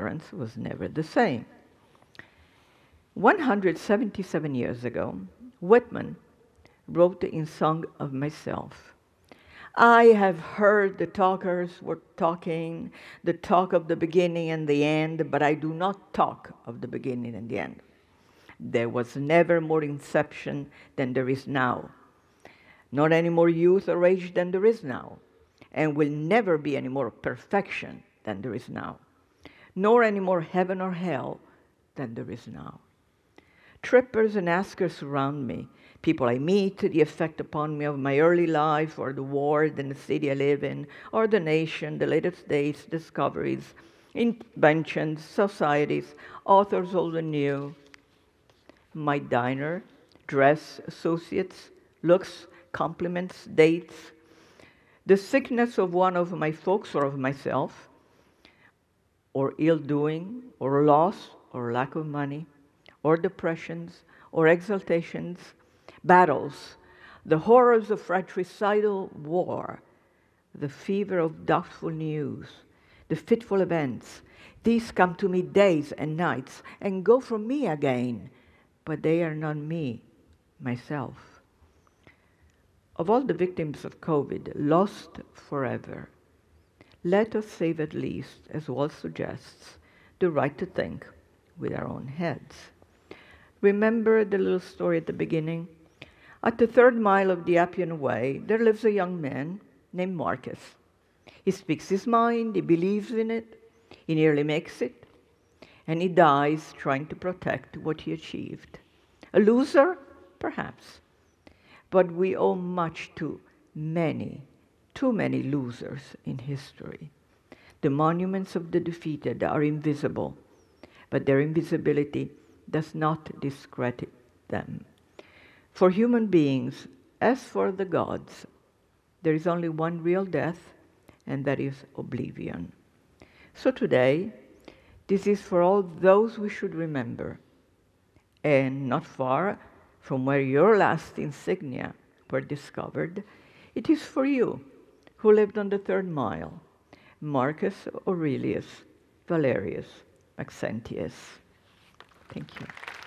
Florence was never the same. 177 years ago, Whitman wrote in Song of Myself, I have heard the talkers were talking, the talk of the beginning and the end, but I do not talk of the beginning and the end. There was never more inception than there is now, not any more youth or age than there is now, and will never be any more perfection than there is now, nor any more heaven or hell than there is now. Trippers and askers surround me, people I meet, the effect upon me of my early life, or the ward and the city I live in, or the nation, the latest dates, discoveries, inventions, societies, authors old and new, my diner, dress, associates, looks, compliments, dates, the sickness of one of my folks or of myself, or ill-doing, or loss, or lack of money, or depressions, or exaltations, battles, the horrors of fratricidal war, the fever of doubtful news, the fitful events. These come to me days and nights and go from me again, but they are not me, myself. Of all the victims of COVID, lost forever, let us save at least, as Walt suggests, the right to think with our own heads. Remember the little story at the beginning? At the 3rd mile of the Appian Way, there lives a young man named Marcus. He speaks his mind, he believes in it, he nearly makes it, and he dies trying to protect what he achieved. A loser? Perhaps. But we owe much to many, too many losers in history. The monuments of the defeated are invisible, but their invisibility does not discredit them. For human beings, as for the gods, there is only one real death, and that is oblivion. So today, this is for all those we should remember, and not far from where your last insignia were discovered, it is for you who lived on the 3rd mile, Marcus Aurelius Valerius Maxentius. Thank you.